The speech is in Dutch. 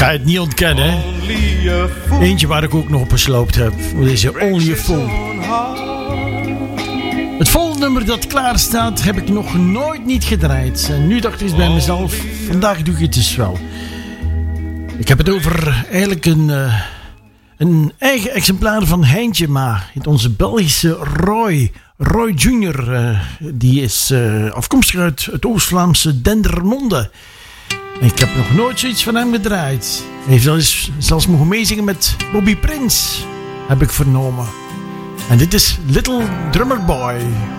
ga het niet ontkennen, hè? Eentje waar ik ook nog op gesloopt heb. Deze Only a Fool. Het volgende nummer dat klaar staat heb ik nog nooit niet gedraaid. En nu dacht ik eens bij mezelf, vandaag doe ik het dus wel. Ik heb het over eigenlijk een eigen exemplaar van Heintje Ma. Onze Belgische Roy Junior. Die is afkomstig uit het Oost-Vlaamse Dendermonde. Ik heb nog nooit zoiets van hem gedraaid. Hij heeft zelfs mogen meezingen met Bobby Prince, heb ik vernomen. En dit is Little Drummer Boy.